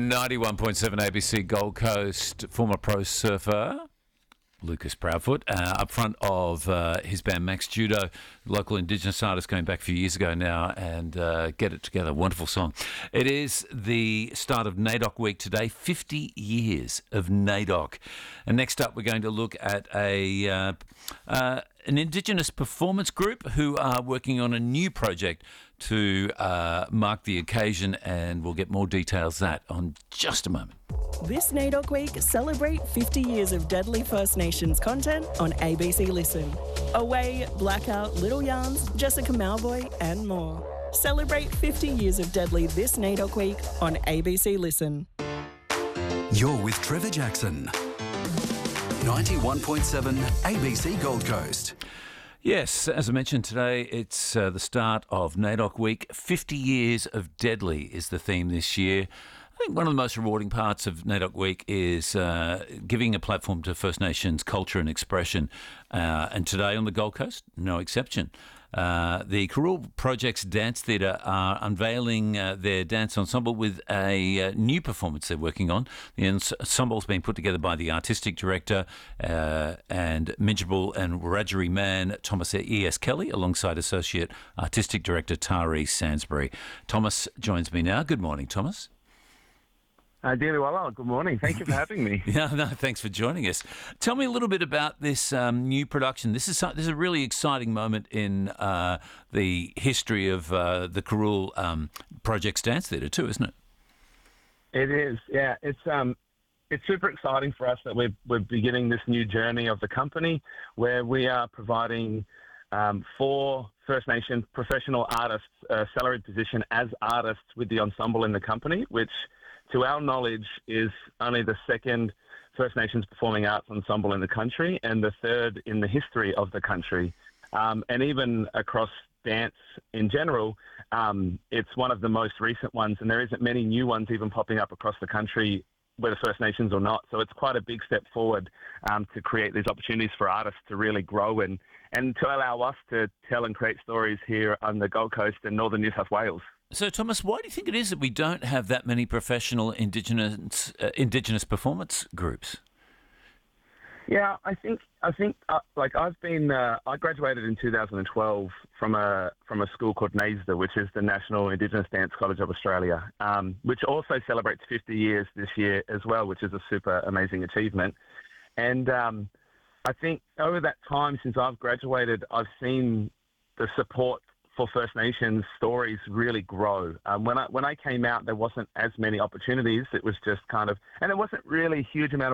91.7 ABC Gold Coast, former pro surfer Lucas Proudfoot, up front of his band Max Judo, local Indigenous artist going back a few years ago now, and Get It Together, wonderful song. It is the start of NAIDOC Week today, 50 years of NAIDOC. And next up we're going to look at an Indigenous performance group who are working on a new project to mark the occasion, and we'll get more details of that on just a moment. This NAIDOC Week, celebrate 50 years of Deadly First Nations content on ABC Listen. Away, Blackout, Little Yarns, Jessica Malvoy and more. Celebrate 50 years of Deadly this NAIDOC Week on ABC Listen. You're with Trevor Jackson. 91.7 ABC Gold Coast. Yes, as I mentioned today, it's the start of NAIDOC Week. 50 years of Deadly is the theme this year. I think one of the most rewarding parts of NAIDOC Week is giving a platform to First Nations culture and expression. And today on the Gold Coast, no exception. The Karul Projects Dance Theatre are unveiling their dance ensemble with a new performance they're working on. The ensemble's been put together by the artistic director and Minjabul and Wiradjuri man Thomas E.S. Kelly, alongside associate artistic director Tari Sansbury. Thomas joins me now. Good morning, Thomas. Dearly well, good morning. Thank you for having me. Yeah, no, thanks for joining us. Tell me a little bit about this new production. This is a really exciting moment in the history of the Karul Projects Dance Theatre too, isn't it? It is, yeah. It's super exciting for us that we're beginning this new journey of the company, where we are providing 4 First Nation professional artists a salaried position as artists with the ensemble in the company, which, to our knowledge, is only the second First Nations performing arts ensemble in the country and the third in the history of the country. And even across dance in general, it's one of the most recent ones, and there isn't many new ones even popping up across the country, whether First Nations or not. So it's quite a big step forward to create these opportunities for artists to really grow and to allow us to tell and create stories here on the Gold Coast and northern New South Wales. So, Thomas, why do you think it is that we don't have that many professional Indigenous performance groups? Yeah, I think like I graduated in 2012 from a school called NAISDA, which is the National Indigenous Dance College of Australia, which also celebrates 50 years this year as well, which is a super amazing achievement. And I think over that time since I've graduated, I've seen the support for First Nations stories really grow. When I came out, there wasn't as many opportunities. It was just and there wasn't really a huge amount of